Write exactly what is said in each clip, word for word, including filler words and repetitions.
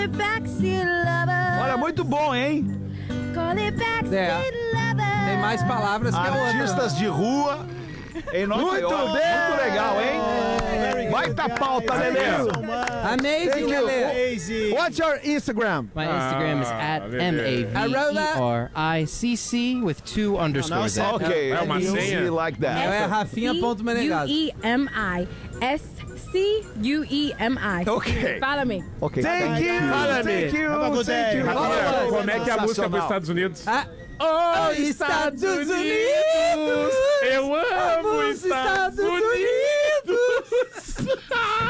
it backseat lover. Olha, muito bom, hein? Call it backseat É. lover. Tem mais palavras que a outra. Artistas de rua em Nova Muito York. bem. Muito legal, hein? Very Vai good, tá guys. pauta, Thank Lelê. you so much. Amazing, Thank you. Lelê. Amazing. What's your Instagram? My Instagram is Ah, at Lelê. M A V E R I C C with two underscores. não, at. Ok, É uma easy senha? like that. É Rafinha ponto Menegaso. U E M I S C U E M I. Ok. Follow me. Ok. Thank you, Fala, thank you, Have a good thank day. you. Rafinha, Rafinha, como é que é a música para os Sensacional. Estados Unidos? Ah, oh, Estados Unidos! Eu amo Vamos, Estados, Estados Unidos!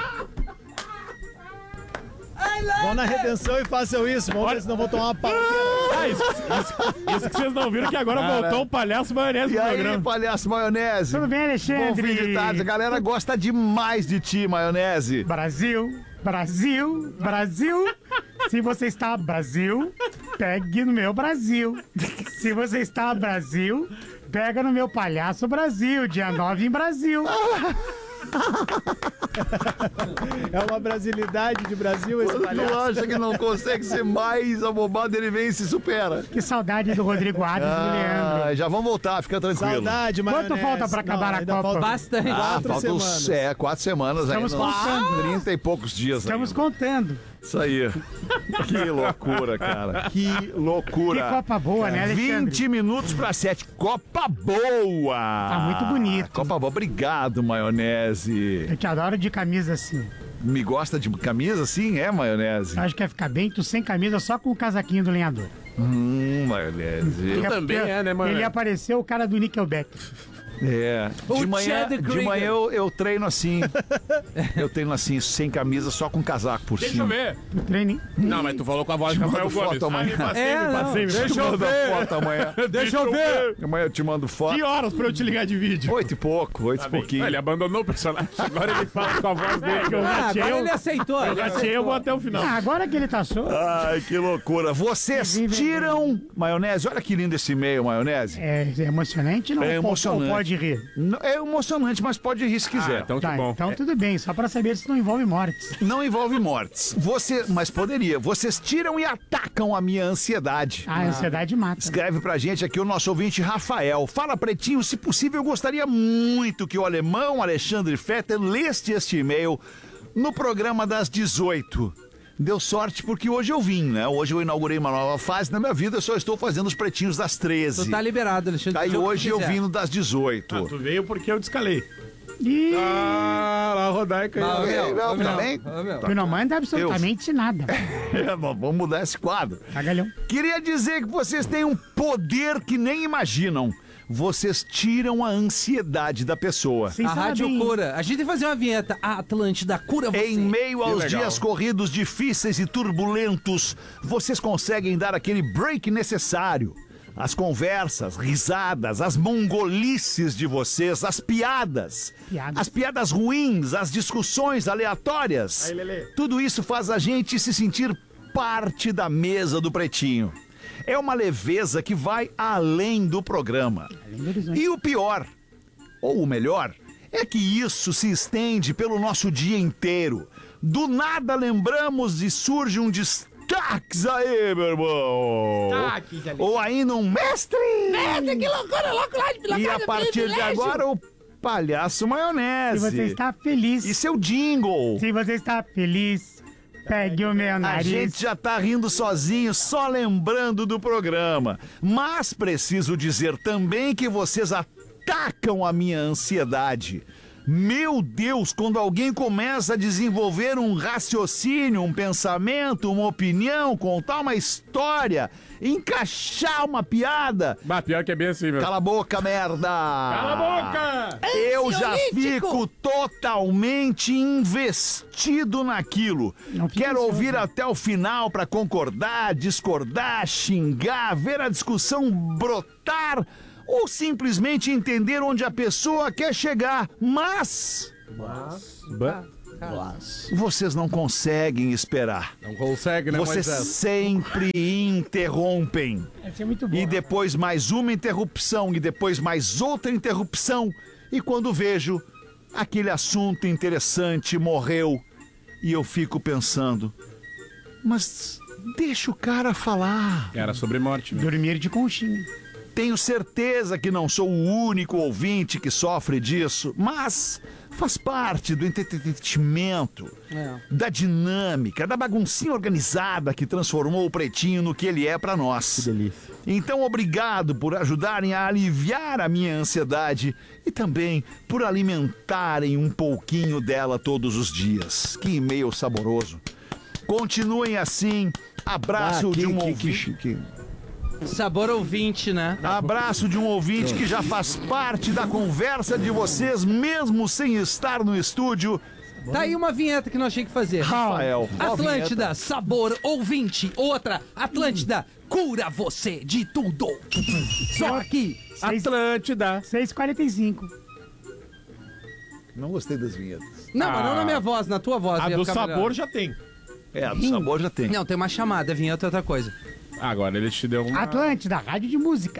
Vão na redenção e façam isso. Vamos ver se não vão tomar uma pau. Ah, isso, isso, isso que vocês não viram que agora voltou o palhaço maionese E no aí, programa. palhaço maionese? Tudo bem, Bom Alexandre? fim de tarde. A galera gosta demais de ti, maionese. Brasil, Brasil, Brasil. Se você está Brasil, pegue no meu Brasil. Se você está Brasil, pega no meu Palhaço Brasil, dia nove em Brasil. É uma brasilidade de Brasil esse Quando tu palhaço. acha que não consegue ser mais abobado, ele vem e se supera. Que saudade do Rodrigo Adams e do Ah, Leandro. já vamos voltar, fica tranquilo. Saudade, Quanto maionese. falta pra acabar a ainda Copa? falta Bastante. Ah, quatro faltam uns, semanas. é, quatro semanas Estamos ainda. contando. trinta e poucos dias Estamos ainda. contando. Isso aí. Que loucura, cara. Que loucura. Que Copa boa, né, Alexandre? vinte minutos para sete. Copa boa! Tá muito bonito. Copa boa. Obrigado, maionese. Eu te adoro de camisa assim. Me gosta de camisa assim? É, maionese? Acho que ia ficar bem, tu sem camisa, só com o casaquinho do lenhador. Hum, maionese. Ele- também é, né, mano? Ele apareceu o cara do Nickelback. É. De O manhã, Chad de Krieger. manhã eu, eu treino assim. Eu treino assim, sem camisa, só com casaco por Deixa eu cima. ver. O treino. Não, mas tu falou com a voz de Rafael Mando Gomes. foto amanhã. Ah, me passei, É, me não, passei, me deixa passei. eu Manda ver. foto amanhã. Deixa eu ver. Amanhã eu te mando foto. Que horas pra eu te ligar de vídeo? Oito e pouco, oito e pouquinho. Ah, ele abandonou o personagem. Agora ele fala com a voz dele que eu Ah, ratei. agora ele Eu, aceitou. eu ele ratei, aceitou. eu vou até o final. Ah, agora que ele tá solto. Ai, que loucura. Vocês tiram... Maionese, olha que lindo esse e-mail, maionese. É, é emocionante? Não? É Ou- ou emocionante. pode rir? N- É emocionante, mas pode rir se quiser. Ah, então que Tá, bom. então tudo bem, só pra saber se não envolve mortes. Não envolve mortes. Você, mas poderia. Vocês tiram e atacam a minha ansiedade. Ah, a ansiedade mata. Escreve pra gente aqui o nosso ouvinte Rafael. Fala, Pretinho, se possível, eu gostaria muito que o alemão Alexandre Fetter lesse este e-mail no programa das dezoito. Deu sorte porque hoje eu vim, né? Hoje eu inaugurei uma nova fase na minha vida, eu só estou fazendo os pretinhos das treze. Tu tá liberado, Alexandre. Aí Faz o que hoje eu quiser. vim no das dezoito. Ah, tu veio porque eu descalei. Ih, Ah, lá a Rodaica. Ah, Ok, meu, não, ô, meu, também? ô, meu. tu não manda absolutamente nada. É, bom, vamos mudar esse quadro. Cagalhão. Queria dizer que vocês têm um poder que nem imaginam. Vocês tiram a ansiedade da pessoa. Sem A saber rádio bem. cura. A gente tem que fazer uma vinheta. A Atlântida cura você. Em meio aos legal. dias corridos difíceis e turbulentos, vocês conseguem dar aquele break necessário. As conversas, risadas, as mongolices de vocês, as piadas, Piadas. as piadas ruins, as discussões aleatórias. Aí, Lelê. Tudo isso faz a gente se sentir parte da mesa do Pretinho. É uma leveza que vai além do programa. Além do horizonte. E o pior, ou o melhor, é que isso se estende pelo nosso dia inteiro. Do nada lembramos e surge um destaques aí, meu irmão. Destaques ali. Ou ainda um mestre. Mestre, que loucura, louco lá de pela E casa a do partir de privilégio. agora, o palhaço Se maionese. você está feliz, E seu jingle. se você está feliz, pegue o meu A nariz. gente já tá rindo sozinho, só lembrando do programa. Mas preciso dizer também que vocês atacam a minha ansiedade. Meu Deus, quando alguém começa a desenvolver um raciocínio, um pensamento, uma opinião, contar uma história, encaixar uma piada. Bah, pior que é bem assim, meu. Cala a boca, merda! Cala a boca! Eu já Ansiolítico. fico totalmente investido naquilo. Não fica Quero ansioso. ouvir até o final para concordar, discordar, xingar, ver a discussão brotar ou simplesmente entender onde a pessoa quer chegar. Mas vocês não conseguem esperar. Não consegue, né, Vocês Moisés? sempre interrompem. Essa é muito boa. E depois mais uma interrupção, e depois mais outra interrupção. E quando vejo, aquele assunto interessante morreu. E eu fico pensando, Mas deixa o cara falar. Era sobre morte, né? Dormir de conchinha. Tenho certeza que não sou o único ouvinte que sofre disso, mas faz parte do entretenimento, É. da dinâmica, da baguncinha organizada que transformou o Pretinho no que ele é pra nós. Que delícia. Então, obrigado por ajudarem a aliviar a minha ansiedade e também por alimentarem um pouquinho dela todos os dias. Que e-mail saboroso. Continuem assim. Abraço Ah, que- de um que- ouvinte. que- Sabor ouvinte, né? Abraço de um ouvinte que já faz parte da conversa de vocês, mesmo sem estar no estúdio. Tá aí uma vinheta que nós tínhamos que fazer. Rafael. Atlântida, sabor ouvinte. Outra, Atlântida, cura você de tudo. Só aqui. Atlântida. seis e quarenta e cinco. Não gostei das vinhetas. Não, mas não Ah. na minha voz, na tua voz. A ia do ficar sabor melhor. já tem. É, a do sabor já tem. Não, tem uma chamada, vinheta é outra coisa. Agora ele te deu uma... Atlântida, rádio de músicas.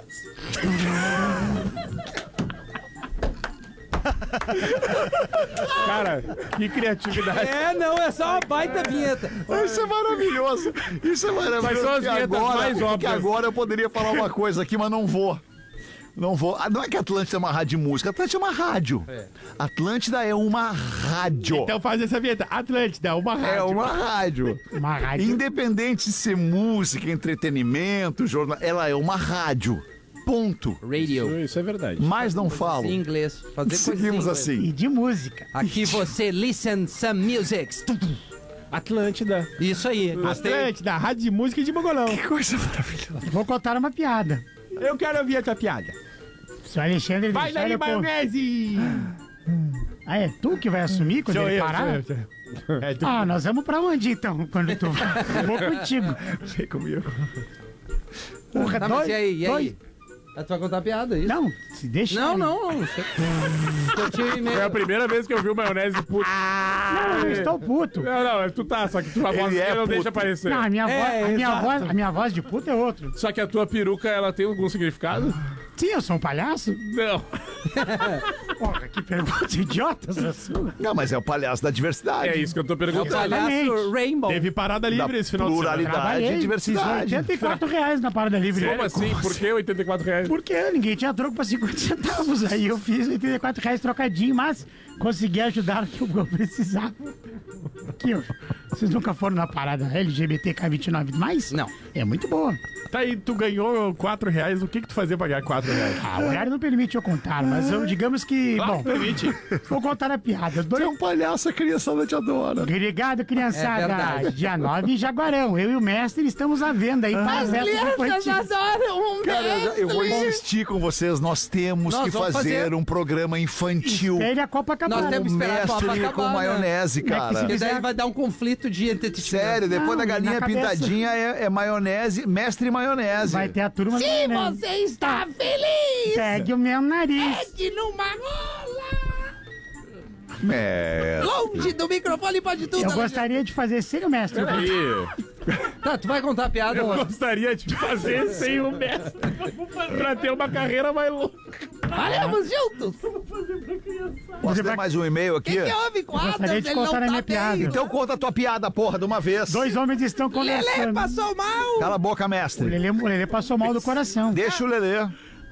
Cara, que criatividade. É, não, é só uma baita vinheta. Isso é maravilhoso. Isso é maravilhoso. Mas são as porque vinhetas agora, mais porque óbvias. agora eu poderia falar uma coisa aqui, mas não vou. Não vou. Ah, não é que Atlântida é uma rádio de música. Atlântida é uma rádio. Atlântida é uma rádio. Então faz essa vinheta. Atlântida, uma rádio. É uma rádio. Uma rádio. Independente de ser música, entretenimento, jornal, ela é uma rádio. Ponto. Radio. Isso é verdade. Mais não falo. Em inglês. Fazer coisas em Seguimos inglês. assim. E de música. Aqui você listen some music. Atlântida. Isso aí, gostei. Atlântida, rádio de música e de mongolão. Que coisa maravilhosa. Vou contar uma piada. Eu quero ouvir a tua piada. Se o Alexandre Vai deixar daí, eu... pô- maionese! Ah, é tu que vai assumir quando Sou ele eu, parar? sou eu, sou eu. É, tu- Ah, nós vamos pra onde então, quando tu vai? Eu vou contigo. Vem comigo. Porra, Tá, mas dois, e aí, e aí? dois- Ah, tu vai contar a piada, é isso? Não, se deixa. Não, ele. não, não. Você... Eu tinha Foi a e-mail. primeira vez que eu vi o maionese puto. Não, eu estou puto. Não, não, tu tá, só que tua voz Ele é não puto. deixa aparecer. Não, a minha, É, voz, a, minha exato. voz, a minha voz de puta é outro. Só que a tua peruca, ela tem algum significado? Sim, eu sou um palhaço? Não. Porra, que pergunta idiota essa sua. Não, mas é o palhaço da diversidade. É isso que eu tô É o perguntando. palhaço Exatamente. Rainbow. Teve parada Da livre esse final de semana. pluralidade e Trabalhei, fiz diversidade. oitenta e quatro reais na parada livre. Como assim? Por que oitenta e quatro reais? Porque ninguém tinha troco pra cinquenta centavos. Aí eu fiz oitenta e quatro reais trocadinho, mas consegui ajudar no que eu precisava. Aqui, ó. Vocês nunca foram na parada L G B T K vinte e nove mais? Não. É muito boa. Tá aí, tu ganhou quatro reais. O que que tu fazia pra ganhar quatro reais? Ah, o horário não permite eu contar, mas eu, digamos que. Bom, Permite. vou contar a piada. Tu Dois... é um palhaço, a criançada te adora. Obrigado, É criançada. verdade. Dia nove em Jaguarão. Eu e o mestre estamos à venda aí para as etas infantis. adoram um Cara, eu vou insistir com vocês. Nós temos Nós que vamos fazer, fazer. um programa infantil. Ele é a Copacabana. Nós temos que esperar a Copa Mestre acabar, com né? maionese, É que cara. se Porque quiser- daí vai dar um conflito de entretenimento. Sério, depois Não, da na galinha cabeça. pintadinha é, é maionese, mestre maionese. Vai ter a turma. Se Você está feliz! Pegue o meu nariz. Pegue numa rola! É. Longe do microfone pode tudo. Eu Alexandre. gostaria de fazer sem o mestre. Peraí. Tá, tu vai contar a piada? Eu ou- gostaria de fazer sem o mestre pra ter uma carreira mais longa. Faremos juntos! Posso ter mais um e-mail O aqui? que, que houve com Eu gostaria Adams? de Ele não contar a tá minha piada. bem. Então conta a tua piada, porra, de uma vez. Dois homens estão Lelê conversando. passou mal! Cala a boca, O mestre. Lelê, o Lelê passou mal do coração. Deixa o Lelê.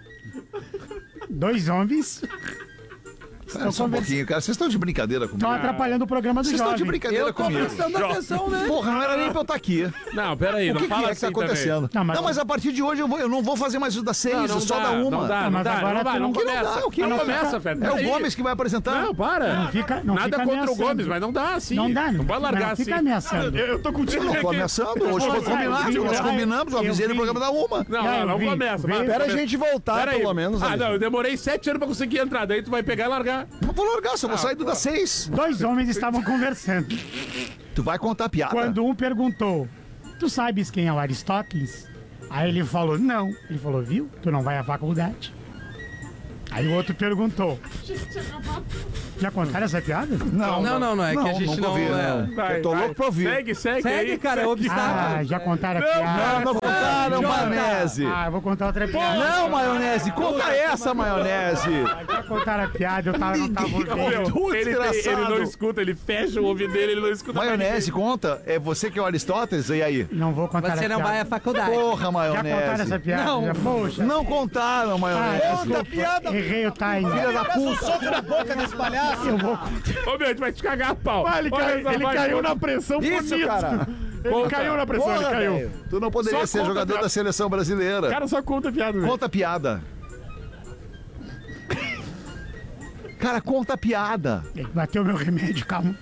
Dois homens Só só um pouquinho, cara. Vocês estão de brincadeira comigo. estão atrapalhando o programa do Vocês estão de jovem. brincadeira Eu tô comigo. prestando atenção, né? Porra, não era nem pra eu estar aqui. Não, peraí, O não que, que fala é que assim tá acontecendo? Não, Não mas- mas... a partir de hoje eu, vou- eu não vou fazer mais o da seis, também. Não, não só dá, da uma. Não dá, Não, não mas dá, agora não vai, tu não não- Que não começa. dá, o que não não começa, dá? Feta. É o Peraí. Gomes que vai apresentar. Não, para. Não fica, não Nada fica contra ameaçando. o Gomes, mas não dá assim. Não dá, Não pode largar não assim. fica ameaçando. Eu, eu tô Eu contigo. não tô ameaçando. Hoje foi vou- combinado. eu vi, Nós eu combinamos, eu vi, avisei eu no vi. programa da uma. Não, Não, não, eu não vi, começa. vi. vai, Espera a começa. gente voltar, Pera aí. pelo menos. Ah, Alex. não, eu demorei sete anos pra conseguir entrar. Daí tu vai pegar e largar. Não vou largar, só vou sair do da seis. Dois homens estavam conversando. Tu vai contar a piada. Quando um perguntou, tu sabes quem é o Aristóteles? Aí ele falou, não. Ele falou, viu? Tu não vai à faculdade. Aí o outro perguntou. Já contaram essa piada? Não, Não, não, não, é que a gente nunca não... ouvi, é... não. Eu tô louco pra ouvir. Segue, segue, Segue, aí. cara, é obstáculo. Ah, já contaram a Não, piada. Não, não contaram, Jota. maionese. Ah, eu vou contar outra piada. Não, maionese, conta essa, maionese. Já contaram a piada, eu tava, não tava ouvindo. Meu, Muito ele, tem- ele desgraçado. não escuta, ele fecha o ouvido dele, ele não escuta mais Maionese, ninguém. conta? É você que é o Aristóteles? E aí? Não vou contar Você a não vai à piada. faculdade. Porra, Já contaram maionese. essa piada? Não. Já, poxa. Não contaram, Ah, maionese. desculpa. Errei o time. Filha da puta. soco na boca desse palhaço. Eu vou... Ô, meu, a gente vai te cagar a pau. Ah, ele Olha caiu, essa ele vai- caiu na pressão Isso, bonito. cara. Ele caiu na pressão, ele Porra, caiu. velho. Tu não poderia Só ser conta jogador piada. da seleção brasileira. Cara, só conta a piada, velho. Conta a piada. Cara, conta a piada. Bateu meu remédio, calma.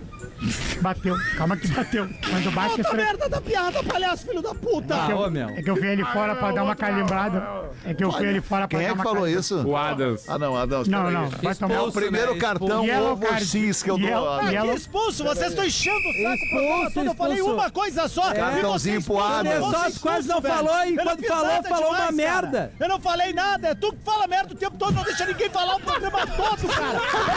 Bateu, calma que bateu. Quando bate, Puta é merda da piada, palhaço, filho da puta. Ah, ô, meu. É que eu fui ali fora pra dar uma calibrada. É que eu fui ali fora pra Quem é dar que uma falou calibrada. isso? O Adams. Ah, não, Adão. Não, peraí. não. Vai tomar É o Expulso, primeiro né? cartão Yellow ovo card. X que eu dou. Yellow- lá. Ah, que Yellow- expulso, vocês estão enchendo o saco Expulso, pra porra toda. Eu falei expulso. uma coisa só. Cartãozinho E você pro expulso, Adams. você Só, expulso, quase não velho. falou, e Eu não quando fiz falou, nada falou uma demais, cara. merda. Eu não falei nada. É tu que fala merda o tempo todo, não deixa ninguém falar o programa todo, cara.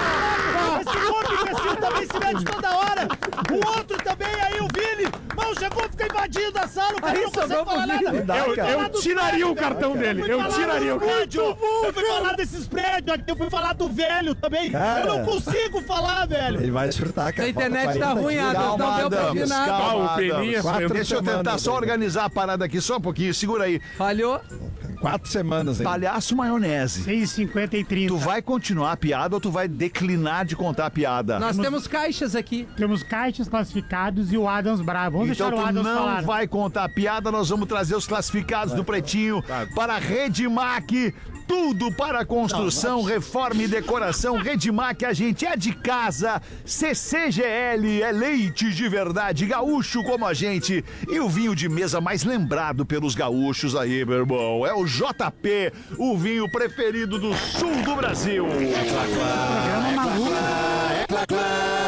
Esse outro imbecil também se mete toda hora. O outro também, aí o Vini. Mal chegou, fica invadindo a sala, o cara Aí não consegue sobrou falar pro Vini. nada. Dá, Eu, cara. eu tiraria o cartão dele. Eu tiraria o cartão. Prédio. Eu fui falar desses prédios aqui, eu fui falar do velho também. Cara. Eu não consigo falar, velho. Ele vai surtar, cara. A internet tá Falta ruim, quarenta Adams, Calma, não deu pra ouvir Adams, nada. calma, Ah, o Peninha Adams. foi- Deixa eu tentar semanas, só né? organizar a parada aqui, só um pouquinho, segura aí. Falhou. Quatro semanas aí. Palhaço maionese. seis e cinquenta e trinta. Tu vai continuar a piada ou tu vai declinar de contar a piada? Nós temos caixas aqui. Temos caixas classificados e o Adams bravo. Vamos Então deixar o tu Adams não falar. vai contar a piada, nós vamos trazer os classificados do Pretinho para Redmac. Tudo para construção, reforma e decoração. Redmac, a gente é de casa. C C G L é leite de verdade, gaúcho como a gente. E o vinho de mesa mais lembrado pelos gaúchos aí, meu irmão, é o J P, o vinho preferido do sul do Brasil. Programa maluco.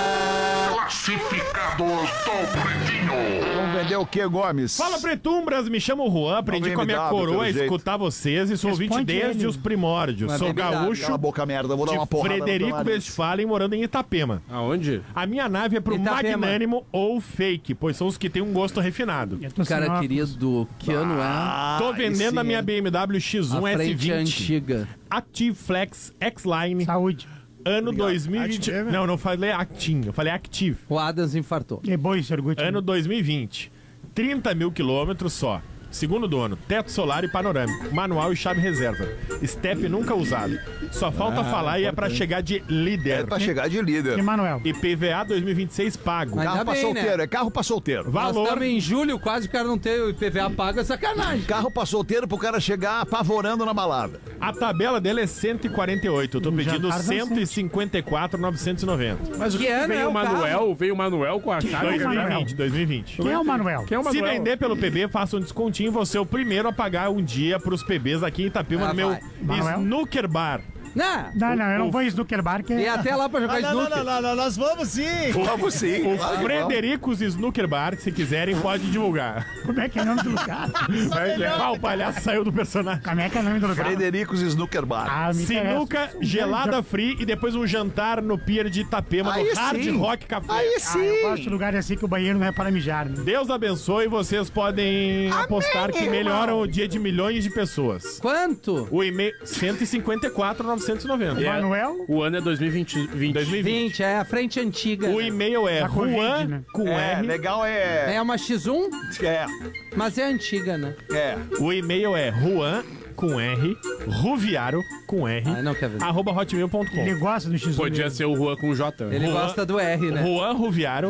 Classificados do Pretinho. Vamos vender o que, Gomes? Fala, Pretumbras, me chamo Juan, aprendi Não com a vem minha M W, coroa a pelo jeito. escutar vocês e sou ouvinte Responde desde ele. os primórdios. Não é Sou B M W. gaúcho Cala a boca merda, vou dar uma de porrada no teu Frederico nariz. Westphalen, morando em Itapema. Aonde? A minha nave é pro Itapema. magnânimo ou fake, pois são os que têm um gosto refinado. Eu tô sem Cara óculos. querido, que ano é? Ah, Tô vendendo sim, a minha hein? B M W X um A S frente é vinte antiga. Active Flex X-Line, Saúde. ano dois mil e vinte. Active? Não, não falei Actin, eu falei Active. O Adams infartou. É boi, senhor Guti. Ano dois mil e vinte. trinta mil quilômetros só. Segundo dono, teto solar e panorâmico, manual e chave reserva. Step nunca usado. Só falta falar e é pra chegar de É líder. pra chegar de líder. Emanuel. I P V A dois mil e vinte e seis pago. Mas- Carro Ainda pra bem, solteiro, né? é carro pra solteiro. Nós Valor. estamos em julho, quase o cara não tem o I P V A pago, é sacanagem. Carro pra solteiro pro cara chegar apavorando na balada. A tabela dele é cento e quarenta e oito. Eu tô Um pedindo jantar cento e cinquenta e quatro mil novecentos e noventa. Mas o Que que, ano é veio o o Manuel? Veio o Manuel com a chave. dois mil e vinte, dois mil e vinte. Quem é o Manuel? Quem é o Se Manuel? vender pelo P B, faça um descontinho. Você é o primeiro a pagar um dia pros P Bs aqui em Itapema Ah, no meu vai. Manuel? Snooker Bar. Não, Não, não, eu não vou em snooker bar, que e é... até lá pra jogar Ah, não, não, snooker. não, não, não, nós vamos sim. Vamos sim. O claro que Fredericos Snooker Bar, se quiserem, pode divulgar. Como é que é o nome do lugar? Ah, o palhaço saiu do personagem. Como é que é o nome do lugar? Frederico's Snooker Bar. Ah, me interessa. Sinuca, gelada free e depois um jantar no Pier de Itapema, Aí no Hard sim. Rock Café. Aí Ah, eu gosto de sim. lugares assim que o banheiro não é para mijar, né? Deus abençoe, vocês podem apostar que melhoram o dia de milhões de pessoas. Quanto? O e-mail cento e cinquenta e quatro mil novecentos e noventa. É. Manuel? O ano é dois mil e vinte. dois mil e vinte. vinte, é a frente antiga. O e-mail é Da Covid, Juan né? com É, R. legal é. É uma X um, É, mas é antiga, né? é. O e-mail é Juan com R, Ruviaro com R, Ah, não quer ver. arroba hotmail ponto com. Ele gosta do X um. Podia dele. ser o Juan com J. Ele Juan- gosta do R, né? Juan Ruviaro,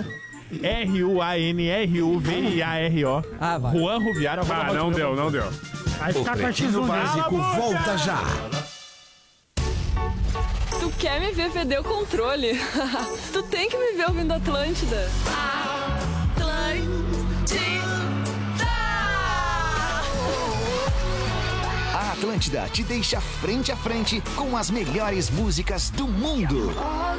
R U A N R U V I A R O. Ah, vai. Juan Ruviaro, arroba Ah, não hotmail deu, ponto com. não deu. Vai ficar com a X Pretinho um dele. Básico volta já. Tu quer me ver perder o controle? Tu tem que me ver ouvindo Atlântida. A Atlântida te deixa frente a frente com as melhores músicas do mundo.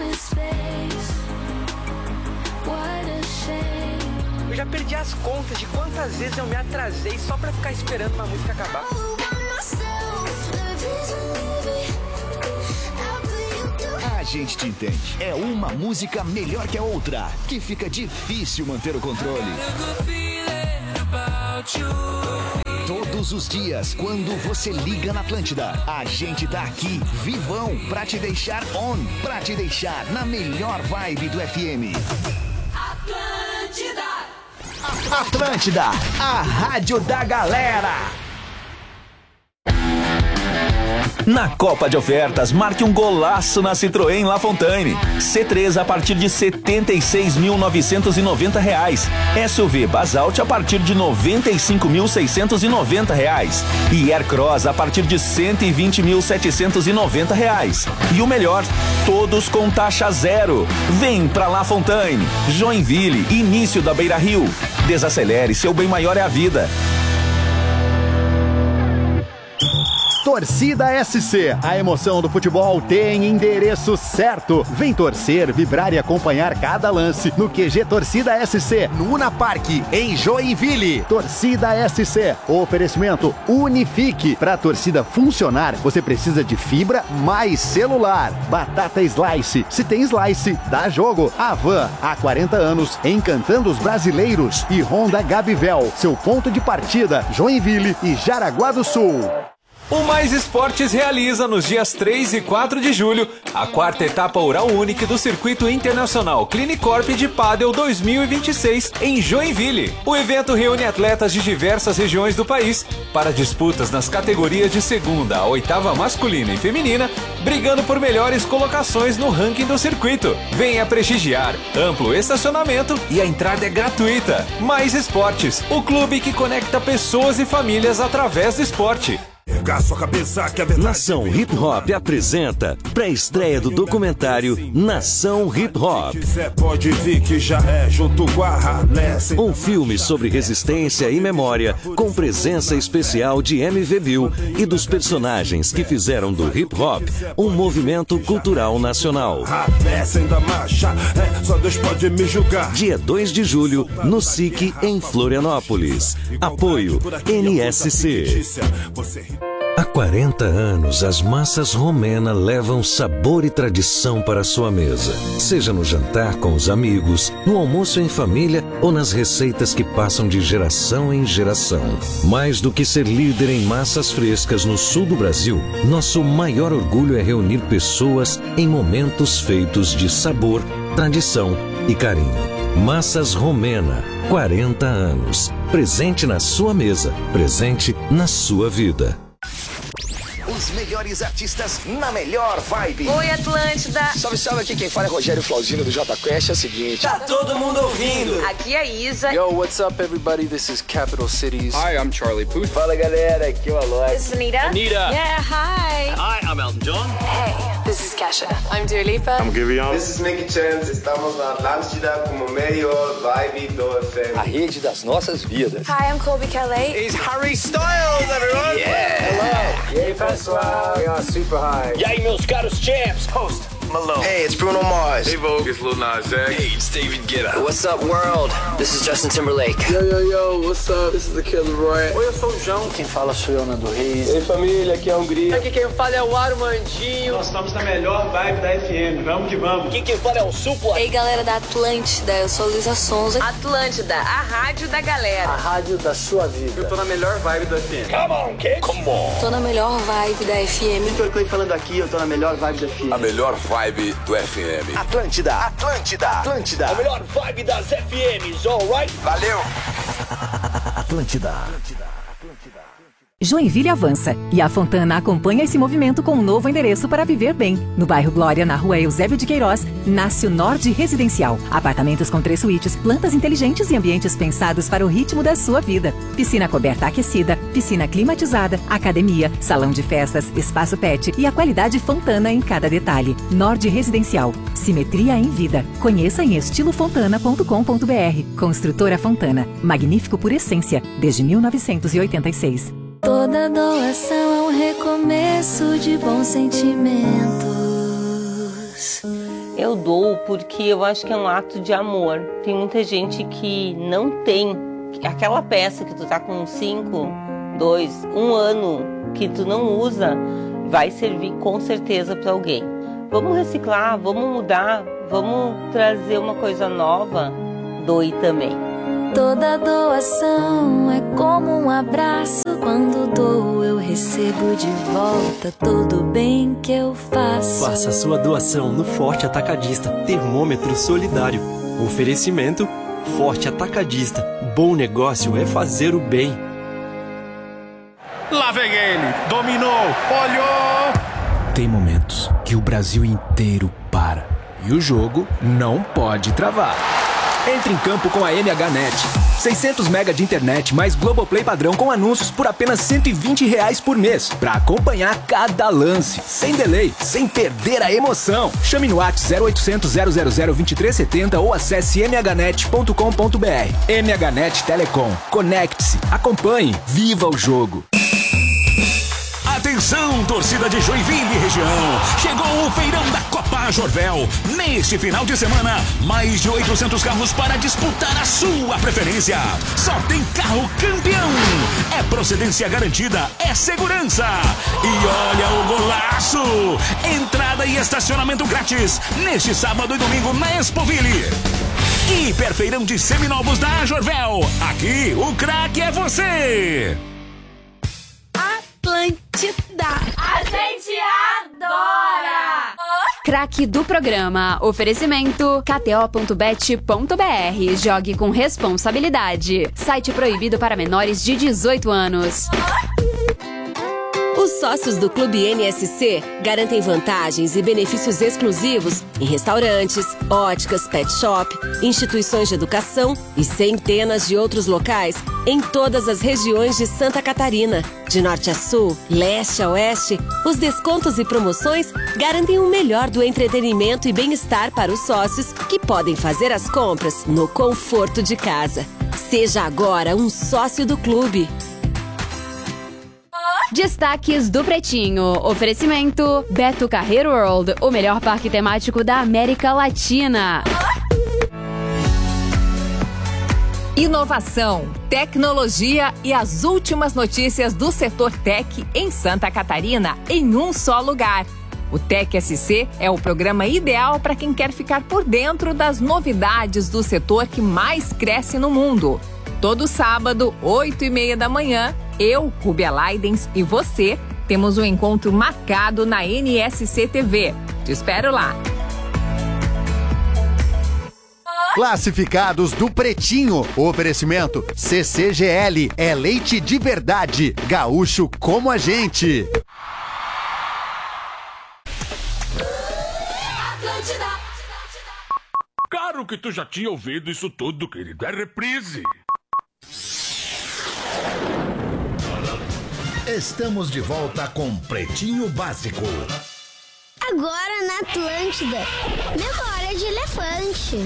Eu já perdi as contas de quantas vezes eu me atrasei só pra ficar esperando uma música acabar. A gente te entende. É uma música melhor que a outra, que fica difícil manter o controle. Todos os dias, quando você liga na Atlântida, a gente tá aqui, vivão, pra te deixar on, pra te deixar na melhor vibe do F M. Atlântida! Atlântida, a rádio da galera. Na Copa de Ofertas, marque um golaço na Citroën La Fontaine. C três a partir de setenta e seis mil novecentos e noventa reais. S U V Basalt a partir de noventa e cinco mil seiscentos e noventa reais. E Aircross a partir de cento e vinte mil setecentos e noventa reais. E o melhor, todos com taxa zero. Vem pra La Fontaine. Joinville, início da Beira Rio. Desacelere, seu bem maior é a vida. Torcida S C, a emoção do futebol tem endereço certo. Vem torcer, vibrar e acompanhar cada lance no Q G Torcida S C, no Una Park, em Joinville. Torcida S C, oferecimento Unifique. Para a torcida funcionar, você precisa de fibra mais celular. Batata Slice, se tem Slice, dá jogo. Avan, há quarenta anos, encantando os brasileiros. E Honda Gabivel, seu ponto de partida, Joinville e Jaraguá do Sul. O Mais Esportes realiza nos dias três e quatro de julho a quarta etapa Oral Unique do Circuito Internacional Clinicorp de Pádel dois mil e vinte e seis em Joinville. O evento reúne atletas de diversas regiões do país para disputas nas categorias de segunda a oitava masculina e feminina, brigando por melhores colocações no ranking do circuito. Venha prestigiar, amplo estacionamento e a entrada é gratuita. Mais Esportes, o clube que conecta pessoas e famílias através do esporte. Nação Hip Hop apresenta pré-estreia do documentário Nação Hip Hop. Um filme sobre resistência e memória com presença especial de M V Bill e dos personagens que fizeram do hip hop um movimento cultural nacional. Dia dois de julho, no S I C, em Florianópolis. Apoio N S C. Há quarenta anos, as massas Romena levam sabor e tradição para a sua mesa. Seja no jantar com os amigos, no almoço em família ou nas receitas que passam de geração em geração. Mais do que ser líder em massas frescas no sul do Brasil, nosso maior orgulho é reunir pessoas em momentos feitos de sabor, tradição e carinho. Massas Romena, quarenta anos. Presente na sua mesa, presente na sua vida. Os melhores artistas na melhor vibe. Oi, Atlântida. Salve, salve, aqui quem fala é Rogério Flauzino do Jota Quest. É o seguinte, tá todo mundo ouvindo. Aqui é a Isa. Yo, what's up, everybody? This is Capital Cities. Hi, I'm Charlie Puth. Fala, galera, aqui é o Alok. This is Anita. Anita. Yeah, hi. Hi, I'm Elton John. Hey, this is Kesha. I'm Dua Lipa. I'm Giveon. This is Mickey Chance. Estamos na Atlântida como melhor vibe do F M. A rede das nossas vidas. Hi, I'm Colby Calais. It's Harry Styles, everyone. Yeah. Hello. E aí, pessoal? We are super high. E aí, meus caros champs. Host Malone. Hey, it's Bruno Mars. Hey, Vogue. It's Lil Nas X. Hey, it's David Guetta. What's up, world? This is Justin Timberlake. Yo, yo, yo, what's up? This is the Kid Laroi. Oi, eu sou o João. Quem fala sou eu, Nando Reis. Ei, família, aqui é a Hungria. Aqui quem fala é o Armandinho. Nós estamos na melhor vibe da F M. Vamos que vamos. Aqui quem fala é o Supla. Ei, galera da Atlântida, eu sou Luísa Sonza. Atlântida, a rádio da galera. A rádio da sua vida. Eu tô na melhor vibe da F M. Come on, kid. Come on. Tô na melhor vibe da F M. Vitor Clay falando aqui, eu tô na melhor vibe da F M. A melhor vibe do F M. Atlântida, Atlântida, Atlântida. A melhor vibe das F Ms, alright? Valeu. Atlântida. Joinville avança e a Fontana acompanha esse movimento com um novo endereço para viver bem. No bairro Glória, na rua Eusébio de Queiroz, nasce o Nord Residencial. Apartamentos com três suítes, plantas inteligentes e ambientes pensados para o ritmo da sua vida. Piscina coberta aquecida, piscina climatizada, academia, salão de festas, espaço pet e a qualidade Fontana em cada detalhe. Nord Residencial. Simetria em vida. Conheça em estilo fontana ponto com ponto b r. Construtora Fontana. Magnífico por essência, desde mil novecentos e oitenta e seis. Toda doação é um recomeço de bons sentimentos. Eu dou porque eu acho que é um ato de amor. Tem muita gente que não tem aquela peça que tu tá com cinco, dois, um ano que tu não usa, vai servir com certeza para alguém. Vamos reciclar, vamos mudar, vamos trazer uma coisa nova. Doe também. Toda doação é como um abraço. Quando dou, eu recebo de volta todo o bem que eu faço. Faça sua doação no Forte Atacadista. Termômetro solidário. Oferecimento Forte Atacadista. Bom negócio é fazer o bem. Lá vem ele. Dominou. Olhou. Tem momentos que o Brasil inteiro para. E o jogo não pode travar. Entre em campo com a M H Net. seiscentos mega de internet mais Globoplay padrão com anúncios por apenas cento e vinte reais por mês. Pra acompanhar cada lance, sem delay, sem perder a emoção. Chame no WhatsApp zero oitocentos, zero zero zero, vinte e três setenta ou acesse m h net ponto com ponto b r. M H Net Telecom. Conecte-se, acompanhe, viva o jogo. Atenção, torcida de Joinville e região. Chegou o feirão da Copa Jorvel. Neste final de semana, mais de oitocentos carros para disputar a sua preferência. Só tem carro campeão. É procedência garantida, é segurança. E olha o golaço. Entrada e estacionamento grátis neste sábado e domingo na Expoville. Hiperfeirão de seminovos da Jorvel. Aqui o craque é você. Atlântida. A gente adora! Craque do programa. Oferecimento k t o ponto bet ponto b r. Jogue com responsabilidade. Site proibido para menores de dezoito anos. Os sócios do Clube N S C garantem vantagens e benefícios exclusivos em restaurantes, óticas, pet shop, instituições de educação e centenas de outros locais em todas as regiões de Santa Catarina. De norte a sul, leste a oeste, os descontos e promoções garantem o melhor do entretenimento e bem-estar para os sócios que podem fazer as compras no conforto de casa. Seja agora um sócio do clube. Destaques do Pretinho. Oferecimento Beto Carreiro World, o melhor parque temático da América Latina. Inovação, tecnologia e as últimas notícias do setor tech em Santa Catarina em um só lugar. O Tech S C é o programa ideal para quem quer ficar por dentro das novidades do setor que mais cresce no mundo. Todo sábado, oito e meia da manhã, eu, Rubia Leidens e você temos um encontro marcado na N S C T V. Te espero lá. Classificados do Pretinho. Oferecimento C C G L. É leite de verdade. Gaúcho como a gente. Claro que tu já tinha ouvido isso tudo, querido. É reprise. Estamos de volta com Pretinho Básico. Agora na Atlântida, memória de elefante.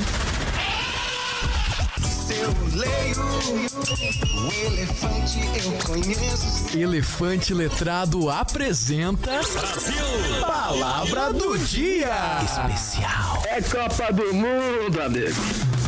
Se eu leio o elefante, eu conheço. Elefante Letrado apresenta Brasil, Palavra do Dia Especial. É Copa do Mundo, amigo.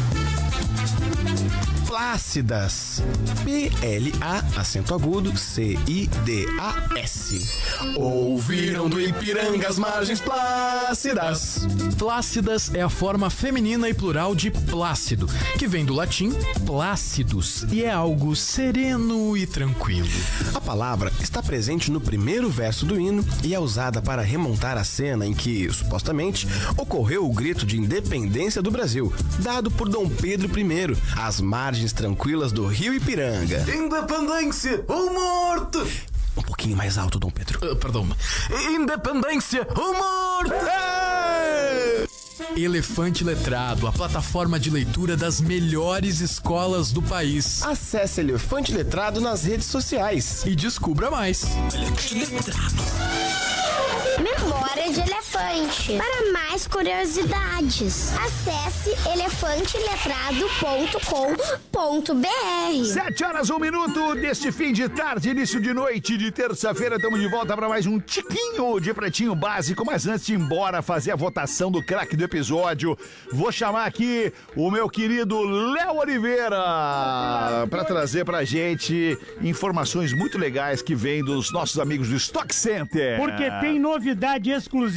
Plácidas. P L A, acento agudo, C I D A S. Ouviram do Ipiranga as margens plácidas. Plácidas é a forma feminina e plural de plácido, que vem do latim plácidus e é algo sereno e tranquilo. A palavra está presente no primeiro verso do hino e é usada para remontar a cena em que, supostamente, ocorreu o grito de independência do Brasil, dado por Dom Pedro I, às margens tranquilas do rio Ipiranga. Independência ou morte! Um pouquinho mais alto, Dom Pedro. Uh, perdão. Independência ou morte! É! Elefante Letrado, a plataforma de leitura das melhores escolas do país. Acesse Elefante Letrado nas redes sociais e descubra mais. Elefante Letrado. Memória de elefante. Para mais curiosidades, acesse elefante letrado ponto com ponto b r. Sete horas, um minuto deste fim de tarde, início de noite de terça-feira. Estamos de volta para mais um tiquinho de Pretinho Básico. Mas antes de ir embora fazer a votação do craque do episódio, vou chamar aqui o meu querido Léo Oliveira para trazer pra gente informações muito legais que vêm dos nossos amigos do Stock Center. Porque tem novidade exclusiva no Stock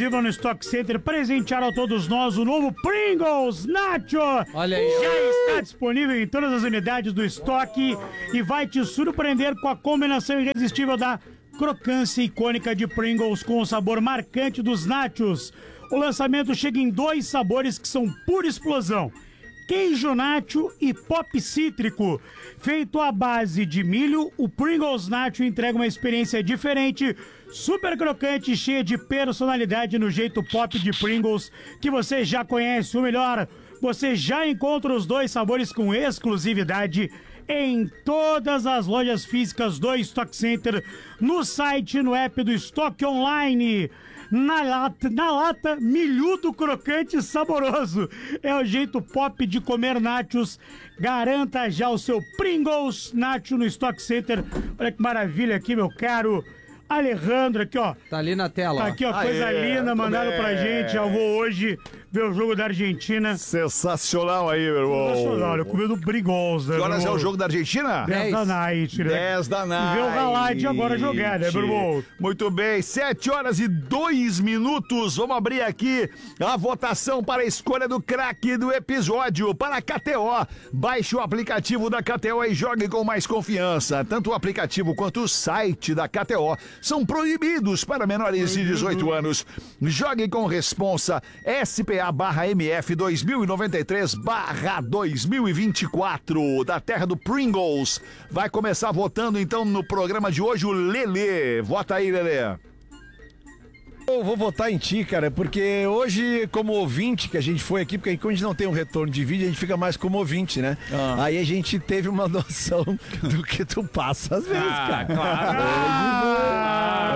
Stock Center presentearam a todos nós o novo Pringles Nacho. Olha aí. Já está disponível em todas as unidades do estoque e vai te surpreender com a combinação irresistível da crocância icônica de Pringles com o sabor marcante dos nachos. O lançamento chega em dois sabores que são pura explosão: queijo nacho e pop cítrico. Feito à base de milho, o Pringles Nacho entrega uma experiência diferente, super crocante e cheia de personalidade no jeito pop de Pringles que você já conhece. O melhor, você já encontra os dois sabores com exclusividade em todas as lojas físicas do Stock Center, no site e no app do Stock Online. Na lata, na lata, milhudo, crocante e saboroso. É o jeito pop de comer nachos. Garanta já o seu Pringles Nacho no Stock Center. Olha que maravilha aqui, meu caro Alejandro, aqui, ó. Tá ali na tela. Tá aqui, ó, coisa Aê, linda, mandaram pra gente. Já vou hoje ver o jogo da Argentina. Sensacional aí, meu irmão. Sensacional, eu comi do Pringles, né? Que horas é o jogo da Argentina? dez da night, né? dez da night. E ver o Galate agora jogar, né, meu irmão? Muito bem, sete horas e dois minutos. Vamos abrir aqui a votação para a escolha do craque do episódio para a K T O. Baixe o aplicativo da K T O e jogue com mais confiança. Tanto o aplicativo quanto o site da K T O são proibidos para menores de dezoito anos. Jogue com responsa. S P A barra M F dois mil e noventa e três barra dois mil e vinte e quatro, da terra do Pringles. Vai começar votando então no programa de hoje o Lelê. Vota aí, Lelê. Eu vou votar em ti, cara, porque hoje, como ouvinte, que a gente foi aqui, porque aí, como a gente não tem um retorno de vídeo, a gente fica mais como ouvinte, né? Ah. Aí a gente teve uma noção do que tu passa às vezes, ah, cara. Claro. Ah,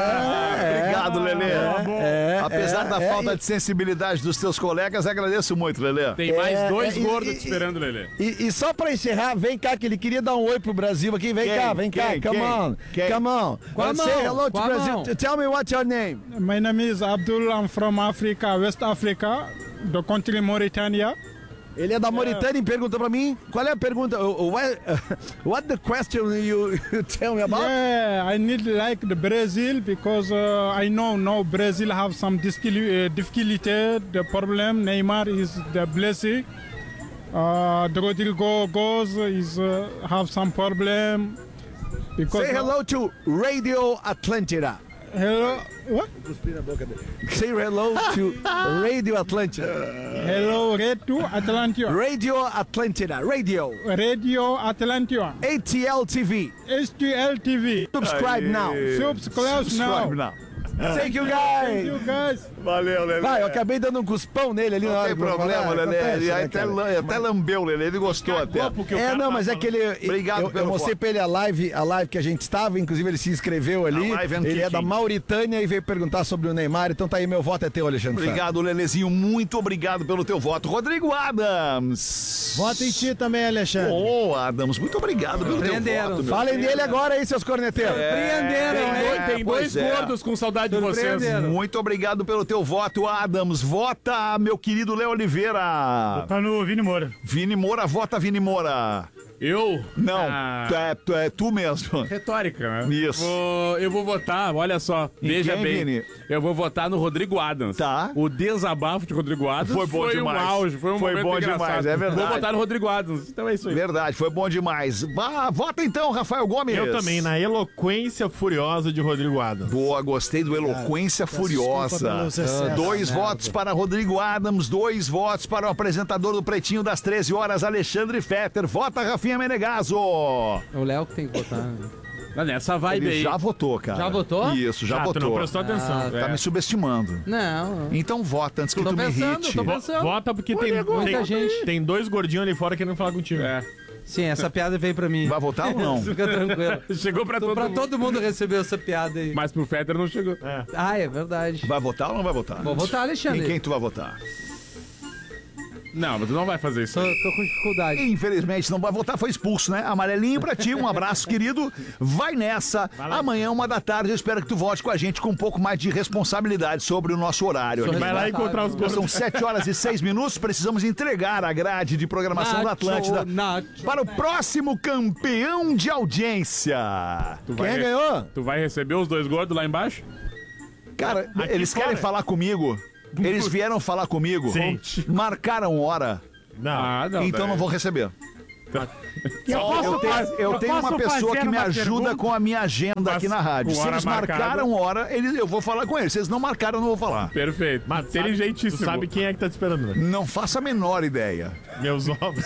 é, Obrigado, Lelê. É, é, Apesar é, da é, falta é, de sensibilidade dos teus colegas, agradeço muito, Lelê. Tem mais é, dois é, gordos e, te esperando, Lelê. E, e só pra encerrar, vem cá, que ele queria dar um oi pro Brasil aqui. Vem quem, cá, vem quem, cá. Come quem, on. Quem? Come on. Qual Say mão? hello to Qual Brazil. mão? Tell me what's your name. My name is Abdul. I'm from Africa, West Africa, the country Mauritania. Ele é da Mauritânia e pergunta pra mim, qual é a pergunta? What, what the question you, you tell me about? Yeah, I need like the Brazil because uh, I know now Brazil have some difficulty, the problem. Neymar is the blessing. Uh, the Rodrigo goes is uh, have some problem. Because Say hello to Radio Atlântida. Hello, what? Say hello to Radio Atlântida. Hello, Radio Atlântida. Radio Atlântida. Radio. Radio Atlântida. A T L T V. H T L T V. Subscribe Aye. now. Subscribe, Subscribe now. now. Thank you, guys. Thank you, guys. Valeu, Lelê. Vai, eu acabei dando um cuspão nele ali. Não na tem hora, problema, Lelê. acontece, Ele né, até, cara? até lambeu, Lelê. Ele gostou até. É, não, mas é que ele... Obrigado eu, pelo eu mostrei voto. pra ele a live, a live que a gente estava, inclusive ele se inscreveu ali. Ele é da Mauritânia e veio perguntar sobre o Neymar, então tá aí, meu voto é teu, Alexandre. Obrigado, Lelezinho. Muito obrigado pelo teu voto. Rodrigo Adams. Voto em ti também, Alexandre. Ô, oh, Adams, muito obrigado pelo teu voto. meu. Falem dele agora aí, seus corneteiros. Surpreenderam, É, hein? Tem dois pois é. gordos com saudade de vocês. Muito obrigado pelo teu voto, Adams. Vota, meu querido Léo Oliveira. Tá no Vini Moura. Vini Moura, vota Vini Moura. Eu? Não, Ah. tu, é, tu é tu mesmo. Retórica, né? Isso. Vou- eu vou votar, olha só, Em veja quem, bem. Vini? Eu vou votar no Rodrigo Adams. Tá. O desabafo de Rodrigo Adams Foi bom demais. um auge, foi um Foi momento bom engraçado. demais, é verdade. Vou votar no Rodrigo Adams, então é isso aí. Verdade, foi bom demais. Bah, vota então, Rafael Gomes. Eu também, na eloquência furiosa de Rodrigo Adams. Boa, gostei do Eloquência Cara, Furiosa. desculpa pelos excessos. Dois Ah, votos merda. para Rodrigo Adams, dois votos para o apresentador do Pretinho das treze horas, Alexandre Fetter. Vota, Rafinha Menegaso. É o Léo que tem que votar. Né? Nessa vibe Ele aí. já votou, cara. Já votou? Isso, já Ah, tu votou. não prestou atenção. Ah, tá É. me subestimando. Não. Então vota antes que Tô tu me pensando, irrite. tô pensando. Vota porque Ô, tem, nego, tem, muita gente. tem dois gordinhos ali fora querendo falar contigo. É. Sim, essa piada veio pra mim. Vai votar ou não? Fica tranquilo. Chegou pra Tô todo pra mundo. todo mundo receber essa piada aí. Mas pro Fetter não chegou. É. Ah, é verdade. Vai votar ou não vai votar? Vou votar, Alexandre. Em quem tu vai votar? Não, mas tu não vai fazer isso. Tô, tô com dificuldade. Infelizmente não vai votar, foi expulso, né? Amarelinho pra ti, um abraço, querido. Vai nessa. Amanhã, uma da tarde, eu espero que tu volte com a gente com um pouco mais de responsabilidade sobre o nosso horário. Sou Vai lá encontrar os gordos. São sete horas e seis minutos, precisamos entregar a grade de programação da Nacho, Atlântida Nacho. para o próximo campeão de audiência. Tu Quem vai re- ganhou? Tu vai receber os dois gordos lá embaixo? Cara, Aqui eles fora. querem falar comigo. Eles vieram falar comigo. Sim. Marcaram hora. Não. Ah, não. Então daí- não vou receber. Eu posso Eu tenho, faz- eu tenho posso uma pessoa fazer que me uma ajuda pergunta? com a minha agenda aqui na rádio. com Se hora eles marcada. marcaram hora, eles, eu vou falar com eles. Se eles não marcaram, eu não vou falar. Perfeito. Mas sabe- Inteligentíssimo. Tu sabe quem é que tá te esperando, né? Não faço a menor ideia. Meus ovos.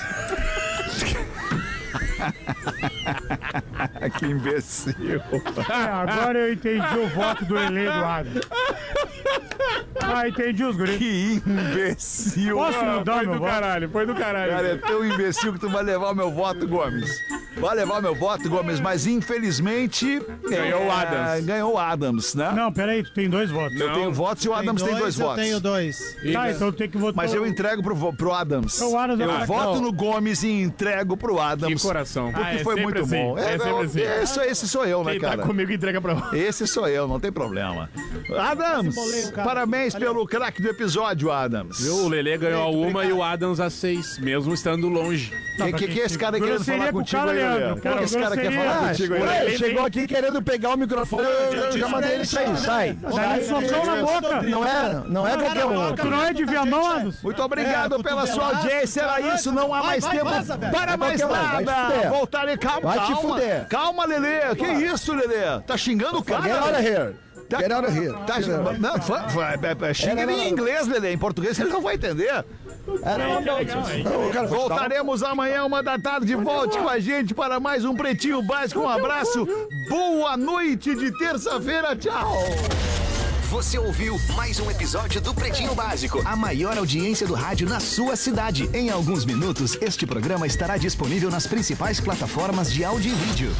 Que imbecil. É, agora eu entendi o voto do Elê Eduardo. Ah, entendi os guris. Que imbecil. Posso Ah, mudar foi meu do voto? caralho, foi do caralho. Cara, é tão imbecil que tu vai levar o meu voto, Gomes. Vai levar meu voto, Gomes, mas infelizmente... Ganhou o é, Adams. Ganhou o Adams, né? Não, peraí, tu tem dois votos. Eu tenho votos e o Adams tem dois, eu votos. tenho dois. Tá, então tem que votar. Mas eu entrego pro, vo- pro Adams. O Adams eu vai- voto não. no Gomes e entrego pro Adams. Que coração. Porque Ah, é foi sempre muito assim, bom. é sempre não, assim. Esse, esse sou eu, né, Quem cara? tá comigo entrega pra você. Esse sou eu, não tem problema. Adams, parabéns pelo craque do episódio, Adams. Viu? O Lelê ganhou a uma e o Adams a seis, mesmo estando longe. O que, que é esse cara aí querendo Grosseria falar com o contigo cara, aí, Leandro. Leandro? O que, Cara, que esse cara quer grosseria. falar contigo aí, Ué, Leandro? ele chegou aqui querendo pegar o microfone, eu, eu já mandei ele sair, sai. Dá-lhe socão na boca. Não é, não é qualquer um. Tu não é de Viamão, Adams? Muito obrigado É, pela sua cotovelada. audiência, era isso, não há Vai, mais vai, tempo vaza, velho. para Vai mais qualquer um, vai te nada. fuder. Voltarei, calma, Vai te calma. fuder. Calma, Lelê, que isso, Lelê? Tá xingando o cara? Get out of here. Tá- Get out of here. Tá, não, fa- fa- é, é, xinga É, não, ele em não. inglês, Lelê. Em português ele não vai entender. Voltaremos amanhã, uma da tarde. Volte com a gente para mais um Pretinho Básico. Um abraço. Boa noite de terça-feira. Tchau. Você ouviu mais um episódio do Pretinho Básico, a maior audiência do rádio na sua cidade. Em alguns minutos, este programa estará disponível nas principais plataformas de áudio e vídeo.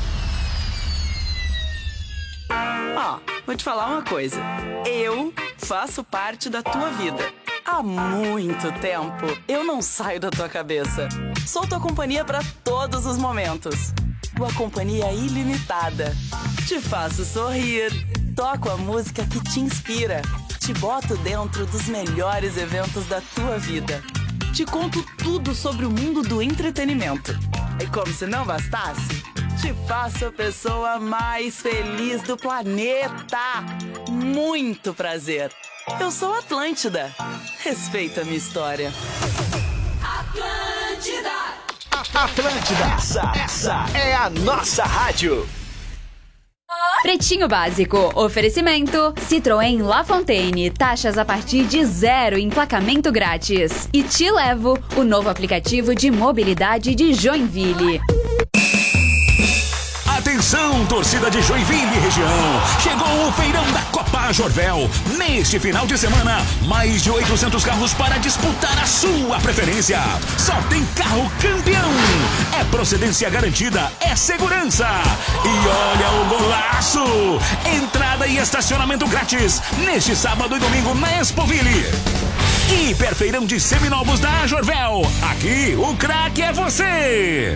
Ó, vou te falar uma coisa. Eu faço parte da tua vida. Há muito tempo, eu não saio da tua cabeça. Sou tua companhia para todos os momentos. Tua companhia ilimitada. Te faço sorrir. Toco a música que te inspira. Te boto dentro dos melhores eventos da tua vida. Te conto tudo sobre o mundo do entretenimento. E como se não bastasse, te faço a pessoa mais feliz do planeta. Muito prazer. Eu sou Atlântida. Respeita a minha história. Atlântida! Atlântida! Essa, essa é a nossa rádio. Pretinho Básico. Oferecimento Citroën La Fontaine. Taxas a partir de zero. Emplacamento grátis. E Te Levo, o novo aplicativo de mobilidade de Joinville. Atenção, torcida de Joinville e região. Chegou o feirão da Copa Jorvel. Neste final de semana, mais de oitocentos carros para disputar a sua preferência. Só tem carro campeão. É procedência garantida, é segurança. E olha o golaço. Entrada e estacionamento grátis. Neste sábado e domingo na Expoville. Hiperfeirão de seminovos da Jorvel. Aqui, o craque é você.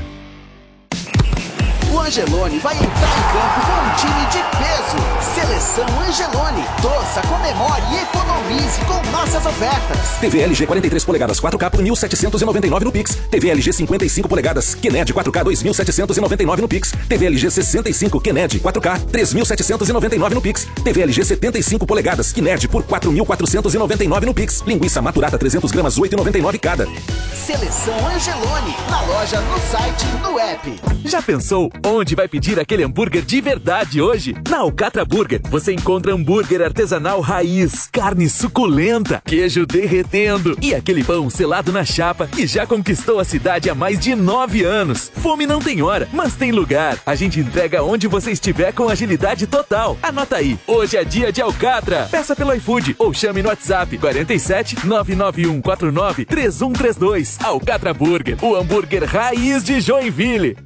O Angelone vai entrar em campo com um time de peso. Seleção Angelone. Torça, comemore e economize com nossas ofertas. T V L G quarenta e três polegadas quatro K por mil setecentos e noventa e nove no Pix. T V L G cinquenta e cinco polegadas QNED quatro K dois mil setecentos e noventa e nove no Pix. T V L G sessenta e cinco QNED quatro K três mil setecentos e noventa e nove no Pix. T V L G setenta e cinco polegadas QNED por quatro mil quatrocentos e noventa e nove no Pix. Linguiça maturata trezentos gramas oito reais e noventa e nove cada. Seleção Angelone. Na loja, no site, no app. Já pensou onde vai pedir aquele hambúrguer de verdade hoje? Na Alcatra Burger, você encontra hambúrguer artesanal raiz, carne suculenta, queijo derretendo e aquele pão selado na chapa que já conquistou a cidade há mais de nove anos. Fome não tem hora, mas tem lugar. A gente entrega onde você estiver com agilidade total. Anota aí, hoje é dia de Alcatra. Peça pelo iFood ou chame no WhatsApp quarenta e sete, nove nove um quatro nove, três um três dois. Alcatra Burger, o hambúrguer raiz de Joinville.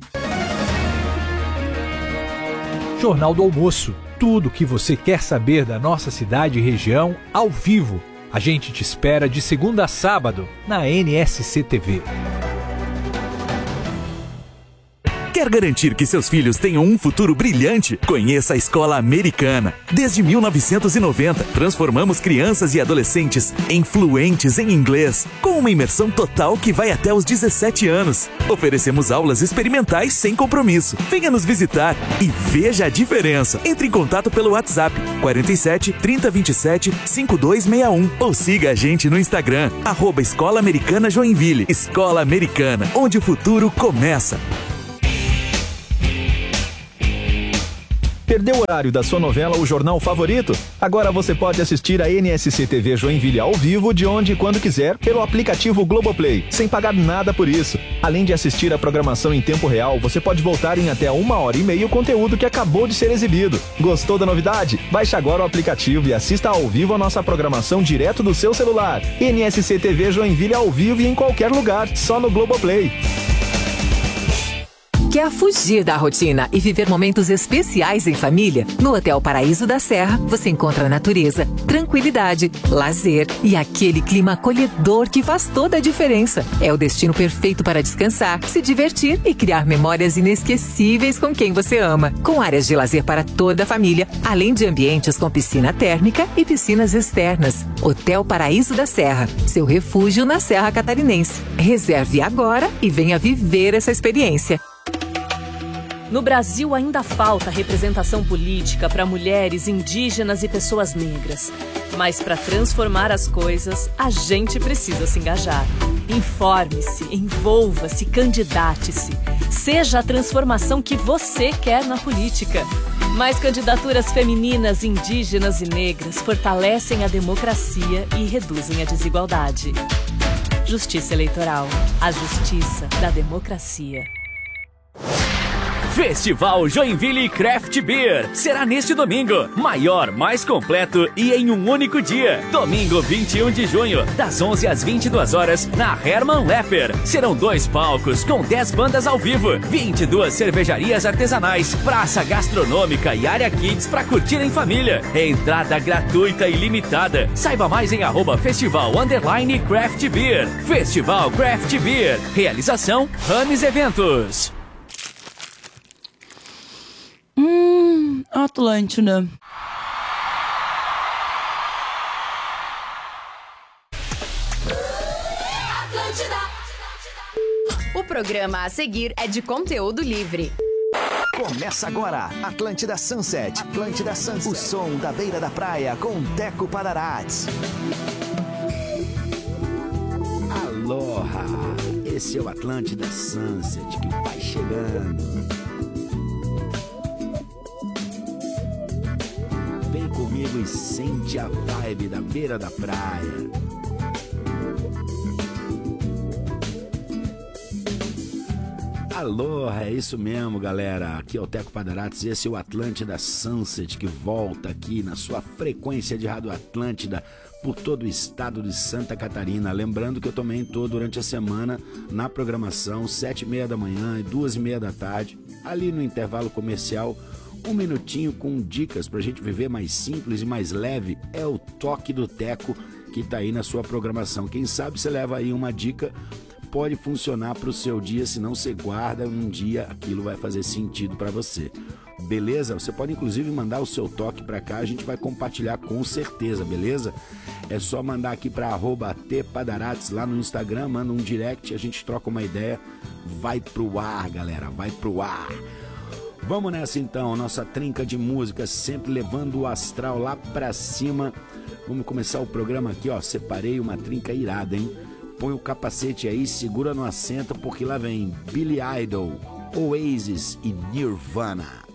Jornal do Almoço. Tudo o que você quer saber da nossa cidade e região ao vivo. A gente te espera de segunda a sábado na N S C T V. Quer garantir que seus filhos tenham um futuro brilhante? Conheça a Escola Americana. Desde mil novecentos e noventa, transformamos crianças e adolescentes em fluentes em inglês, com uma imersão total que vai até os dezessete anos. Oferecemos aulas experimentais sem compromisso. Venha nos visitar e veja a diferença. Entre em contato pelo WhatsApp quarenta e sete, trinta, vinte e sete, cinquenta e dois sessenta e um ou siga a gente no Instagram, arroba Escola Americana Joinville. Escola Americana, onde o futuro começa. Perdeu o horário da sua novela ou jornal favorito? Agora você pode assistir a N S C T V Joinville ao vivo de onde e quando quiser pelo aplicativo Globoplay, sem pagar nada por isso. Além de assistir a programação em tempo real, você pode voltar em até uma hora e meia o conteúdo que acabou de ser exibido. Gostou da novidade? Baixe agora o aplicativo e assista ao vivo a nossa programação direto do seu celular. N S C T V Joinville ao vivo e em qualquer lugar, só no Globoplay. Quer fugir da rotina e viver momentos especiais em família? No Hotel Paraíso da Serra, você encontra natureza, tranquilidade, lazer e aquele clima acolhedor que faz toda a diferença. É o destino perfeito para descansar, se divertir e criar memórias inesquecíveis com quem você ama. Com áreas de lazer para toda a família, além de ambientes com piscina térmica e piscinas externas. Hotel Paraíso da Serra, seu refúgio na Serra Catarinense. Reserve agora e venha viver essa experiência. No Brasil ainda falta representação política para mulheres, indígenas e pessoas negras. Mas para transformar as coisas, a gente precisa se engajar. Informe-se, envolva-se, candidate-se. Seja a transformação que você quer na política. Mais candidaturas femininas, indígenas e negras fortalecem a democracia e reduzem a desigualdade. Justiça Eleitoral. A justiça da democracia. Festival Joinville Craft Beer será neste domingo, maior, mais completo e em um único dia. Domingo vinte e um de junho, das onze às vinte e duas horas, na Hermann Lepper. Serão dois palcos com dez bandas ao vivo, vinte e duas cervejarias artesanais, praça gastronômica e área kids para curtir em família. Entrada gratuita e limitada. Saiba mais em arroba Festival Underline Craft Beer. Festival Craft Beer. Realização Rames Eventos. Hum, Atlântida. O programa a seguir é de conteúdo livre. Começa agora, Atlântida Sunset. Atlântida Sunset. O som da beira da praia com Teco Padarates. Aloha! Esse é o Atlântida Sunset que vai chegando. Vem comigo e sente a vibe da beira da praia. Aloha, é isso mesmo, galera. Aqui é o Teco Padarates e esse é o Atlântida Sunset que volta aqui na sua frequência de rádio Atlântida por todo o estado de Santa Catarina. Lembrando que eu também estou durante a semana na programação, sete e meia da manhã e duas e meia da tarde, ali no intervalo comercial. Um minutinho com dicas pra gente viver mais simples e mais leve é o Toque do Teco que tá aí na sua programação. Quem sabe você leva aí uma dica, pode funcionar pro seu dia, se não você guarda um dia, aquilo vai fazer sentido pra você. Beleza? Você pode inclusive mandar o seu toque pra cá, a gente vai compartilhar com certeza, beleza? É só mandar aqui pra arroba tpadarates lá no Instagram, manda um direct, a gente troca uma ideia, vai pro ar, galera, vai pro ar. Vamos nessa então, nossa trinca de música, sempre levando o astral lá pra cima. Vamos começar o programa aqui, ó, separei uma trinca irada, hein? Põe o capacete aí, segura no assento, porque lá vem Billy Idol, Oasis e Nirvana.